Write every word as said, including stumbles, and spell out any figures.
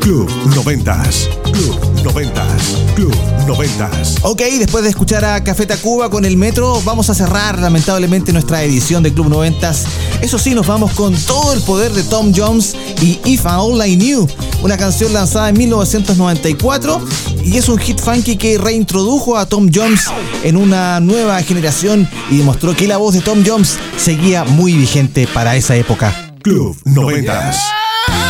Club noventas. Club noventas. Club noventas. Ok, después de escuchar a Café Tacuba con El Metro, vamos a cerrar lamentablemente nuestra edición de Club noventas. Eso sí, nos vamos con todo el poder de Tom Jones y If All I Knew, una canción lanzada en mil novecientos noventa y cuatro y es un hit funky que reintrodujo a Tom Jones en una nueva generación y demostró que la voz de Tom Jones seguía muy vigente para esa época. Club noventas.